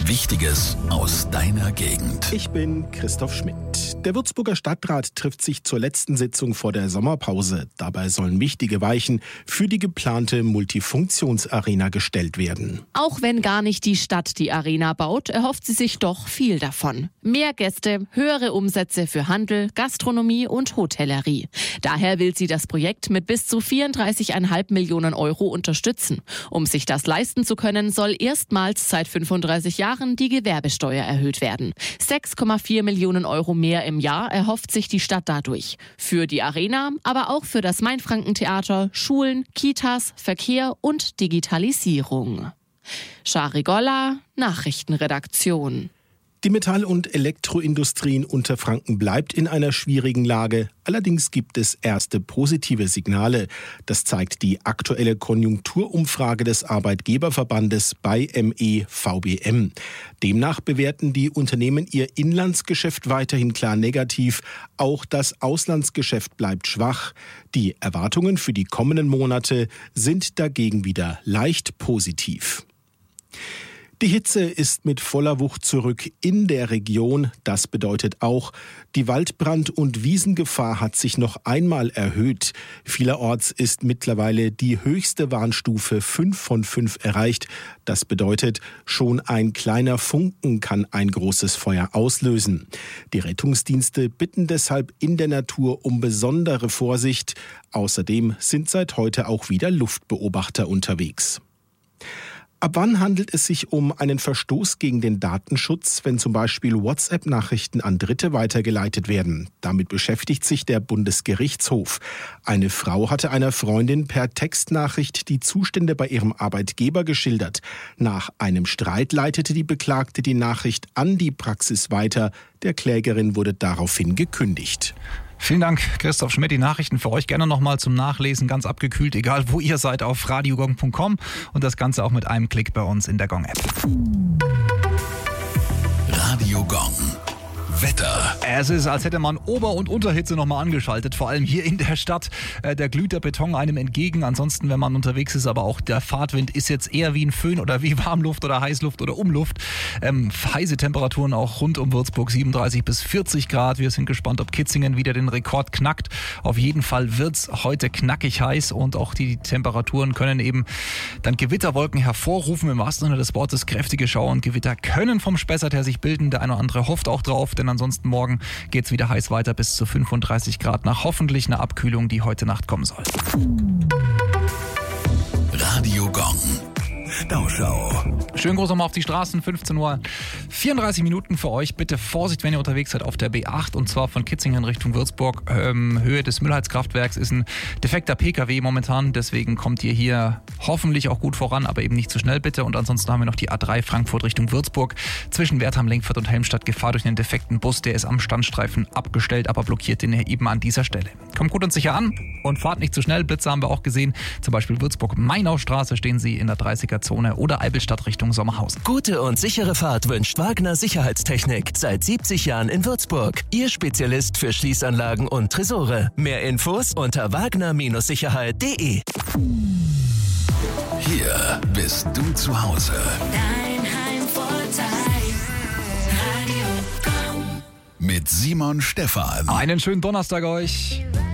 Wichtiges aus deiner Gegend. Ich bin Christoph Schmidt. Der Würzburger Stadtrat trifft sich zur letzten Sitzung vor der Sommerpause. Dabei sollen wichtige Weichen für die geplante Multifunktionsarena gestellt werden. Auch wenn gar nicht die Stadt die Arena baut, erhofft sie sich doch viel davon. Mehr Gäste, höhere Umsätze für Handel, Gastronomie und Hotellerie. Daher will sie das Projekt mit bis zu 34,5 Millionen Euro unterstützen. Um sich das leisten zu können, soll erstmals seit 35 Jahren die Gewerbesteuer erhöht werden. 6,4 Millionen Euro mehr im Jahr erhofft sich die Stadt dadurch. Für die Arena, aber auch für das Mainfranken-Theater, Schulen, Kitas, Verkehr und Digitalisierung. Shari Golla, Nachrichtenredaktion. Die Metall- und Elektroindustrie in Unterfranken bleibt in einer schwierigen Lage. Allerdings gibt es erste positive Signale. Das zeigt die aktuelle Konjunkturumfrage des Arbeitgeberverbandes bei MEVBM. Demnach bewerten die Unternehmen ihr Inlandsgeschäft weiterhin klar negativ. Auch das Auslandsgeschäft bleibt schwach. Die Erwartungen für die kommenden Monate sind dagegen wieder leicht positiv. Die Hitze ist mit voller Wucht zurück in der Region. Das bedeutet auch, die Waldbrand- und Wiesengefahr hat sich noch einmal erhöht. Vielerorts ist mittlerweile die höchste Warnstufe 5 von 5 erreicht. Das bedeutet, schon ein kleiner Funken kann ein großes Feuer auslösen. Die Rettungsdienste bitten deshalb in der Natur um besondere Vorsicht. Außerdem sind seit heute auch wieder Luftbeobachter unterwegs. Ab wann handelt es sich um einen Verstoß gegen den Datenschutz, wenn zum Beispiel WhatsApp-Nachrichten an Dritte weitergeleitet werden? Damit beschäftigt sich der Bundesgerichtshof. Eine Frau hatte einer Freundin per Textnachricht die Zustände bei ihrem Arbeitgeber geschildert. Nach einem Streit leitete die Beklagte die Nachricht an die Praxis weiter. Der Klägerin wurde daraufhin gekündigt. Vielen Dank, Christoph Schmidt. Die Nachrichten für euch gerne nochmal zum Nachlesen, ganz abgekühlt, egal wo ihr seid, auf radiogong.com und das Ganze auch mit einem Klick bei uns in der Gong-App. Radio Gong. Wetter. Es ist, als hätte man Ober- und Unterhitze nochmal angeschaltet, vor allem hier in der Stadt. Da glüht der Beton einem entgegen. Ansonsten, wenn man unterwegs ist, aber auch der Fahrtwind ist jetzt eher wie ein Föhn oder wie Warmluft oder Heißluft oder Umluft. Heiße Temperaturen auch rund um Würzburg, 37 bis 40 Grad. Wir sind gespannt, ob Kitzingen wieder den Rekord knackt. Auf jeden Fall wird's heute knackig heiß und auch die Temperaturen können eben dann Gewitterwolken hervorrufen. Im wahrsten Sinne des Wortes, kräftige Schauer und Gewitter können vom Spessart her sich bilden. Der eine oder andere hofft auch drauf, denn ansonsten morgen geht's wieder heiß weiter bis zu 35 Grad nach hoffentlich einer Abkühlung, die heute Nacht kommen soll. Radio Gong. Stauschau. Schön groß nochmal auf die Straßen, 15 Uhr 34 Minuten für euch. Bitte Vorsicht, wenn ihr unterwegs seid auf der B8 und zwar von Kitzingen Richtung Würzburg. Höhe des Müllheizkraftwerks ist ein defekter PKW momentan, deswegen kommt ihr hier hoffentlich auch gut voran, aber eben nicht zu schnell bitte. Und ansonsten haben wir noch die A3 Frankfurt Richtung Würzburg. Zwischen Wertheim, Lenkfurt und Helmstadt Gefahr durch einen defekten Bus. Der ist am Standstreifen abgestellt, aber blockiert den eben an dieser Stelle. Kommt gut und sicher an und fahrt nicht zu schnell. Blitze haben wir auch gesehen. Zum Beispiel Würzburg-Mainaustraße stehen sie in der 30er-Zone oder Eibelstadt Richtung Sommerhausen. Gute und sichere Fahrt wünscht Wagner Sicherheitstechnik. Seit 70 Jahren in Würzburg. Ihr Spezialist für Schließanlagen und Tresore. Mehr Infos unter wagner-sicherheit.de. Hier bist du zu Hause. Dein Heimvorteil. Radio Gong. Mit Simon Stephan. Einen schönen Donnerstag euch.